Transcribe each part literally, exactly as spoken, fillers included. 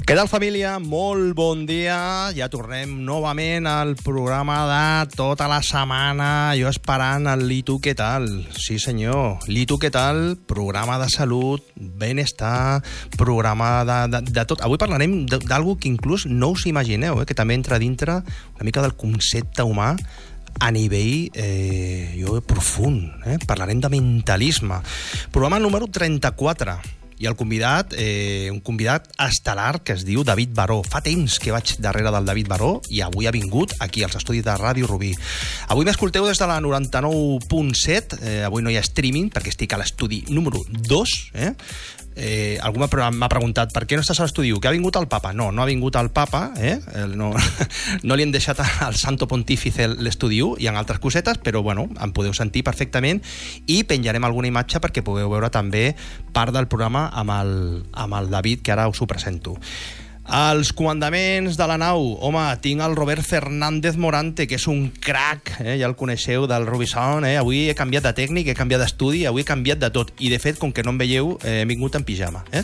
Què tal, família? Molt bon dia. Ja tornem novament al programa de tota la setmana. Jo esperant el Litu, què tal? Sí, senyor. Litu, què tal? Programa de salut, benestar, programa de, de, de tot. Avui parlarem d'algo que inclús no us imagineu, eh? Que també entra dintre una mica del concepte humà a nivell eh, jo, profund. Eh? Parlarem de mentalisme. Programa número trenta-quatre. I el convidat, eh, un convidat estel·lar que es diu David Baró. Fa temps que vaig darrere del David Baró i avui ha vingut aquí als estudis de Ràdio Rubí. Avui m'escolteu des de la noranta-nou punt set, eh, avui no hi ha streaming perquè estic a l'estudi número dos, eh? Eh, algú m'ha preguntat per què no estàs a l'estudi, que ha vingut el papa. No, no ha vingut el papa, eh? no, no li hem deixat al Santo Pontífice l'estudi i en altres cosetes, però bueno, em podeu sentir perfectament i penjarem alguna imatge perquè pugueu veure també part del programa amb el, amb el David, que ara us ho presento. Els comandaments de la nau. Home, tinc el Robert Fernández Morante, que és un crac, eh? Ja el coneixeu del Rubicon, eh? Avui he canviat de tècnic, he canviat d'estudi, avui he canviat de tot. I de fet, com que no em veieu, eh, he vingut en pijama, eh?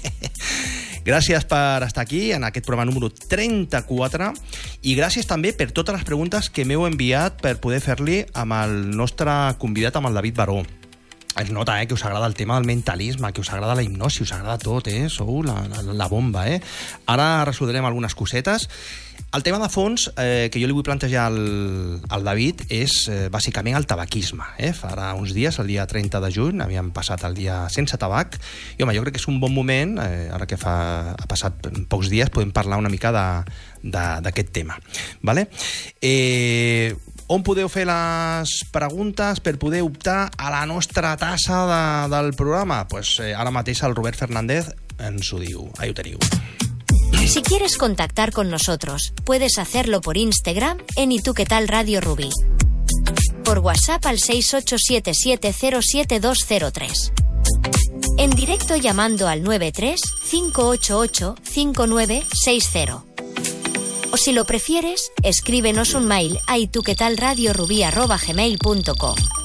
Gràcies per estar aquí en aquest programa número trenta-quatre i gràcies també per totes les preguntes que m'heu enviat per poder fer-li amb el nostre convidat, amb el David Baró. Es nota, eh, que us agrada el tema del mentalisme, que us agrada la hipnosi, us agrada tot, eh? Sou la, la, la bomba, eh? Ara resoldrem algunes cosetes. El tema de fons eh, que jo li vull plantejar al, al David és eh, bàsicament el tabaquisme. Eh? Farà uns dies, el dia trenta de juny, havíem passat el dia sense tabac, i home, jo crec que és un bon moment, eh, ara que fa, ha passat pocs dies, podem parlar una mica d'aquest tema. Vale? Eh... On podeu fer les preguntes per poder optar a la nostra tassa de, del programa? Pues eh, ara mateix el Robert Fernández ens ho diu. Ahí ho teniu. Si quieres contactar con nosotros, puedes hacerlo por Instagram en Y tú qué tal Radio Rubí. Por WhatsApp al seis ocho siete siete cero siete dos cero tres. En directo llamando al nueve tres cinco ocho ocho cinco nueve seis cero. O si lo prefieres, escríbenos un mail a ituquetalradiorubí arroba gmail punto com.